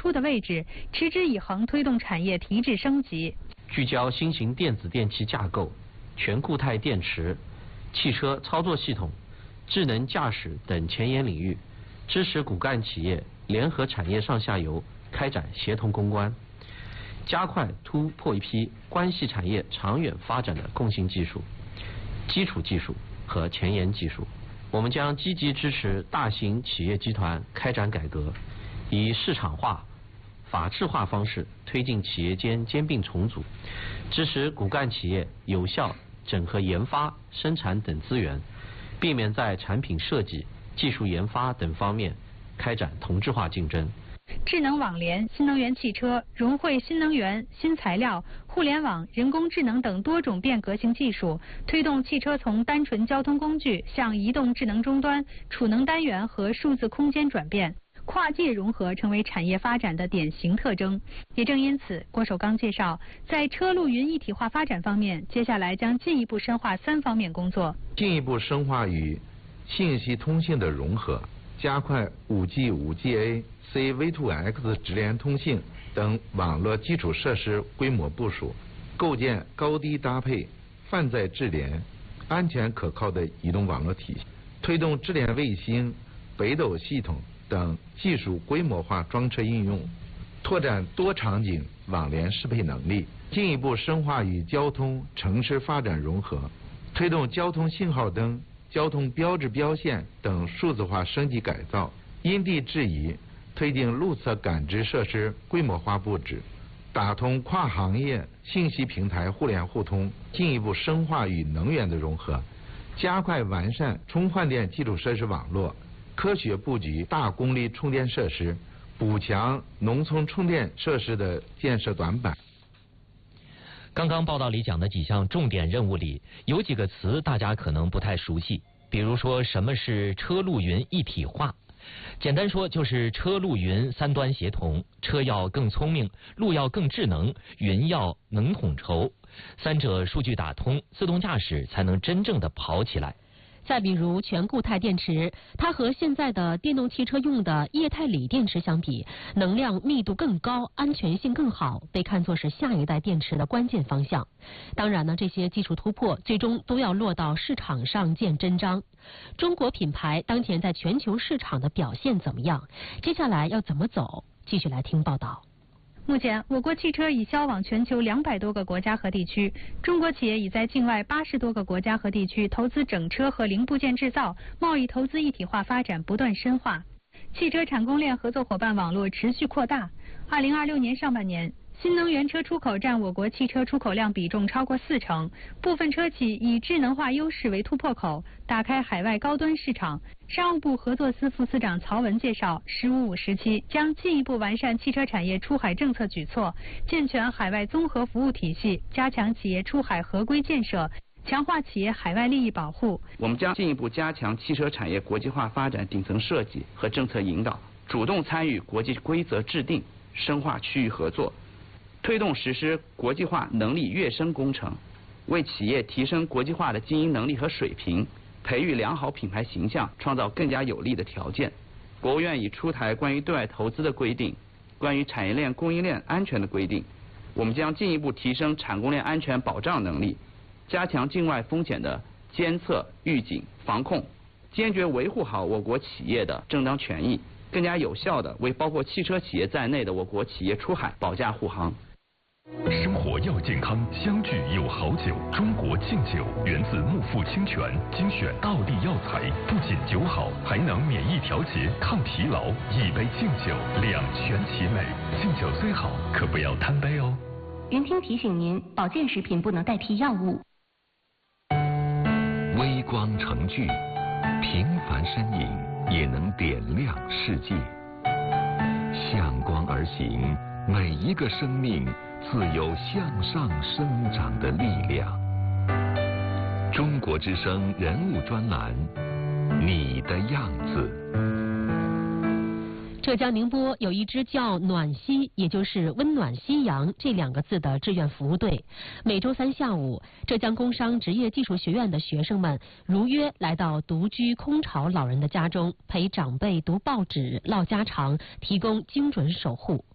突的位置，持之以恒推动产业提质升级。 聚焦新型电子电器架构、全固态电池、汽车操作系统、智能驾驶等前沿领域，支持骨干企业联合产业上下游开展协同攻关，加快突破一批关系产业长远发展的共性技术、基础技术和前沿技术。我们将积极支持大型企业集团开展改革，以市场化、法治化方式推进企业间兼并重组，支持骨干企业有效整合研发、生产等资源，避免在产品设计、技术研发等方面开展同质化竞争。 智能网联、新能源汽车、融汇新能源、新材料、互联网、人工智能等多种变革性技术，推动汽车从单纯交通工具向移动智能终端、储能单元和数字空间转变。跨界融合成为产业发展的典型特征。也正因此，郭守刚介绍，在车路云一体化发展方面，接下来将进一步深化3方面工作。 进一步深化与信息通信的融合，加快 5G、5GA、C-V2X 直连通信等网络基础设施规模部署，构建高低搭配、泛在智联、安全可靠的移动网络体系，推动智联卫星、北斗系统等技术规模化装车应用，拓展多场景网联适配能力，进一步深化与交通、城市发展融合，推动交通信号灯、交通标志标线等数字化升级改造，因地制宜推进路侧感知设施规模化布置，打通跨行业信息平台互联互通，进一步深化与能源的融合，加快完善充换电基础设施网络，科学布局大功率充电设施，补强农村充电设施的建设短板。 刚刚报道里讲的几项重点任务里，有几个词大家可能不太熟悉，比如说什么是车路云一体化。简单说就是车路云3端协同，车要更聪明，路要更智能，云要能统筹，三者数据打通，自动驾驶才能真正的跑起来。 再比如全固态电池，它和现在的电动汽车用的液态锂电池相比，能量密度更高，安全性更好，被看作是下一代电池的关键方向。当然呢，这些技术突破最终都要落到市场上见真章。中国品牌当前在全球市场的表现怎么样？接下来要怎么走？继续来听报道。 目前，我国汽车已销往全球200多个国家和地区，中国企业已在境外80多个国家和地区投资整车和零部件制造，贸易投资一体化发展不断深化，汽车产供链合作伙伴网络持续扩大。2026年上半年，新能源车出口占我国汽车出口量比重超过40%，部分车企以智能化优势为突破口，打开海外高端市场。商务部合作司副司长曹文介绍，“15-5”时期将进一步完善汽车产业出海政策举措，健全海外综合服务体系，加强企业出海合规建设，强化企业海外利益保护。 我们将进一步加强汽车产业国际化发展顶层设计和政策引导，主动参与国际规则制定，深化区域合作，推动实施国际化能力跃升工程，为企业提升国际化的经营能力和水平，培育良好品牌形象，创造更加有利的条件。国务院已出台关于对外投资的规定，关于产业链供应链安全的规定。我们将进一步提升产供链安全保障能力，加强境外风险的监测、预警、防控，坚决维护好我国企业的正当权益，更加有效地为包括汽车企业在内的我国企业出海保驾护航。 生活要健康，相聚有好酒。中国劲酒源自木富清泉，精选道地药材，不仅酒好，还能免疫调节、抗疲劳。一杯劲酒，两全其美。劲酒虽好，可不要贪杯哦。 云听提醒您，保健食品不能代替药物。 微光成炬，平凡身影也能点亮世界。向光而行，每一个生命自有向上生长的力量。中国之声人物专栏，你的样子。 浙江宁波有一支叫暖溪，也就是温暖夕阳这2个字的志愿服务队。每周3下午，浙江工商职业技术学院的学生们如约来到独居空巢老人的家中，陪长辈读报纸、唠家常，提供精准守护。